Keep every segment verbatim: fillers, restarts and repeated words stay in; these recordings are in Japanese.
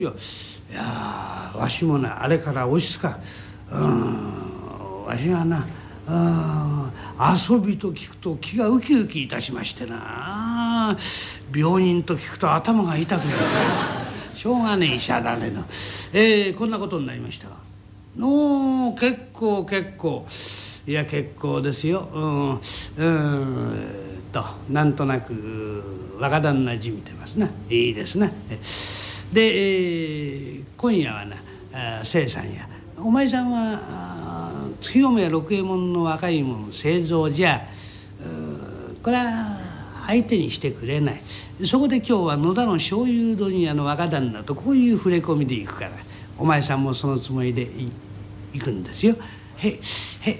いや、いやわしもなあれから押しつかうーんわしがなうん遊びと聞くと気がウキウキいたしましてな、病人と聞くと頭が痛くなるしょうがねえ医者だねの、えー、こんなことになりましたが、おー結構結構いや結構ですよ。うんうんとなんとなく若旦那じみてますな。いいですな。で、えー、今夜はな清さんやお前さんは月嫁や六右衛門の若い者製造じゃこれは相手にしてくれない。そこで今日は野田の醤油問屋の若旦那とこういう触れ込みで行くから、お前さんもそのつもりで行くんですよ。へへへ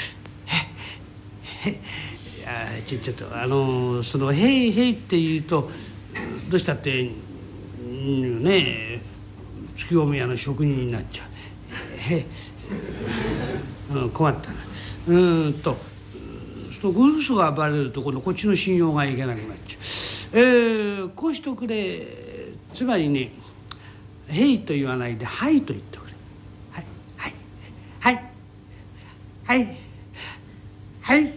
へあちょちょっとあのその「へいへい」って言うとどうしたってねえ月嫁屋の職人になっちゃう。へうん、困ったな。うんとその嘘がバレるとこのこっちの信用がいけなくなっちゃう。えー、こうしとくれ。つまりね「へい」と言わないで「はい」と言ってくれ。はいはいはいはいはい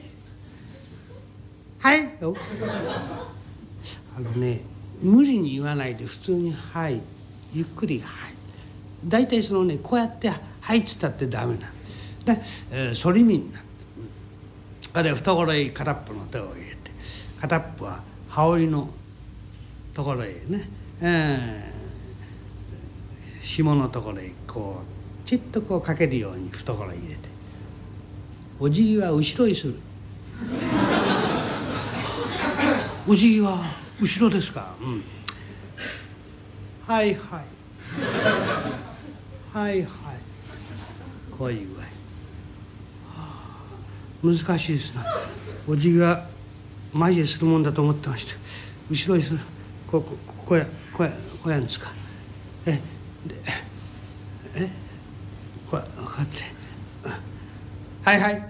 はいよ。あのね無理に言わないで普通に「はい」ゆっくり「はい」。大体そのねこうやって「はい」っつったってダメなので、えー、反り身になって、あれ懐へ片っぽの手を入れて片っぽは羽織のところへね、えー、下のところへこうちっとこうかけるように懐へ入れてお辞儀は後ろへする。お辞儀は後ろですか。うん。はいはいはいはいこういう具合、はあ、難しいですな。お辞儀は前へするもんだと思ってました。後ろへするこうこうこうやこうやこうやんですか。えでえこうやこうやってはいはい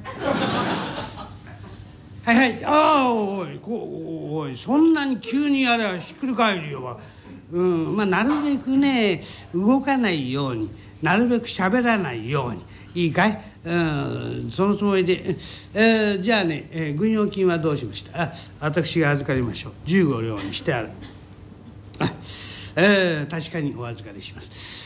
はいはいああおいこうおいそんなに急にやればひっくり返るよは。うんまあなるべくね動かないようになるべく喋らないようにいいかい。うんそのつもりで、えー、じゃあね、えー、軍用金はどうしました。あ私が預かりましょう。じゅうご両にしてある。あ、えー、確かにお預かりします。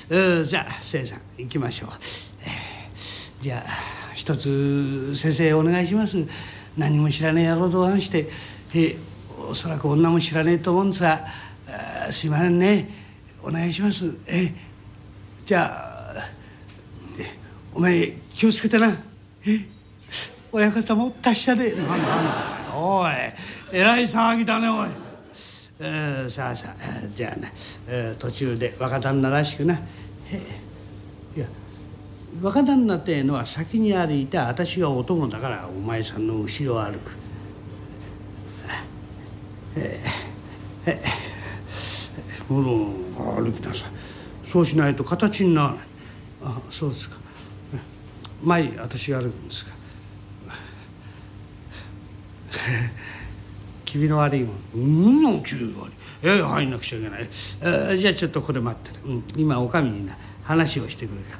えー、じゃあ清さん行きましょう。えー、じゃあ一つ先生お願いします。何も知らねえ野郎と話して、えー、おそらく女も知らねえと思うんですが、あすいませんねお願いします。えー、じゃあお前気をつけてな。え親方も達者でなんだなんだおいえらい騒ぎだねおい。えー、さあさあじゃあな、えー、途中で若旦那らしくな。いや若旦那っていうのは先に歩いて私がお供だからお前さんの後ろを歩く。えー、えー、もう歩きなさい。そうしないと形にならない。あそうですか。前私が歩くんですか。君の悪いもん。うんの君の悪い。えー、入んなくちゃいけない。えー、じゃあちょっとここで待ってる。うん、今おかみにな話をしてくるから。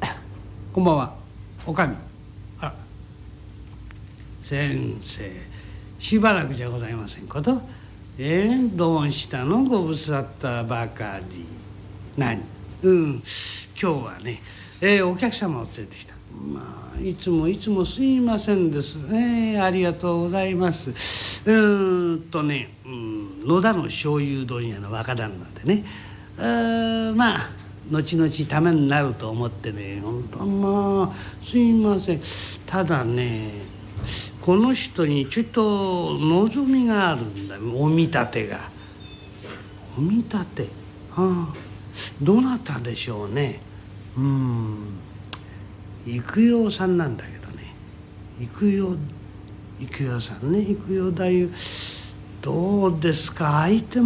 こんばんはおかみ。あら先生しばらくじゃございませんこと。えー、どうしたのご無沙汰ばかり。何うん今日はねえー、お客様を連れてきた。まあいつもいつもすいませんです。えー、ありがとうございます。うーんとね、うん、野田の醤油問屋の若旦那でね、あまあ後々ためになると思ってね、本当まあすいません。ただねこの人にちょっと望みがあるんだ。お見立てが。お見立てはあどなたでしょうね。うん育代さんなんだけどね。育代育代さんね育代太夫どうですか相手